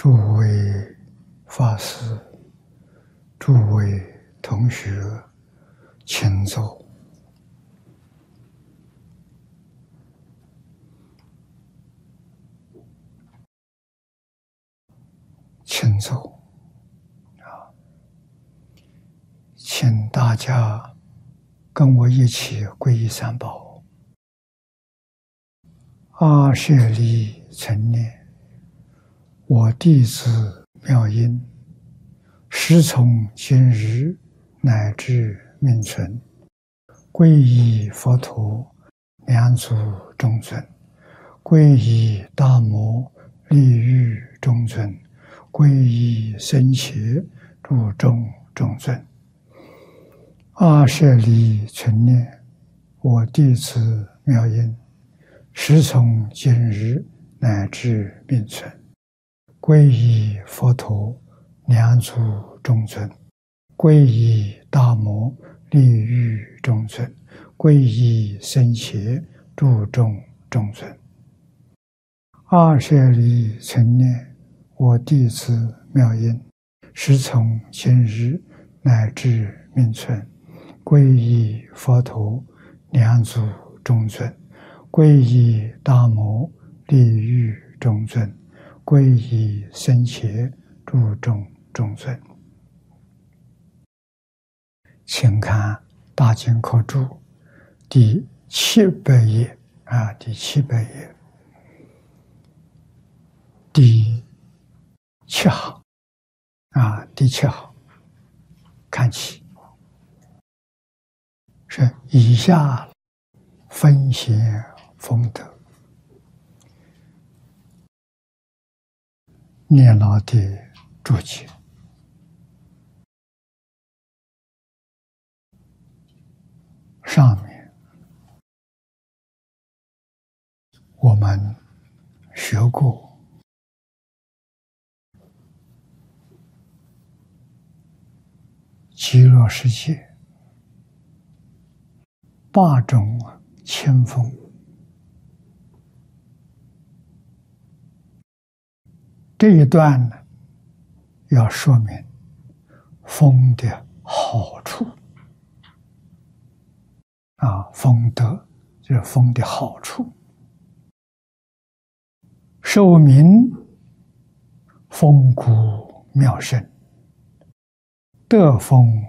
诸位法师、诸位同学，请坐。请坐。请大家跟我一起皈依三宝。阿舍利成念，我弟子妙音，时从今日乃至命存，皈依佛陀，两足中尊；皈依大摩，利欲中尊；皈依僧伽，注中中尊。阿舍利存念，我弟子妙音，时从今日乃至命存，皈依佛陀，两足中尊；皈依大摩，利欲中尊；皈依僧伽，注中中尊。阿舍利存念，我弟子妙音，时从今日乃至命存，皈依佛陀，两足中尊；皈依大摩，利欲中尊；皈依僧伽，注中中尊。请看大经科注第700页第700页第7行第7行看起。是以下分贤丰德，念老的注解。上面我们学过极乐世界8种清风，这一段呢，要说明风的好处风德就是风的好处。受名风骨妙胜，得风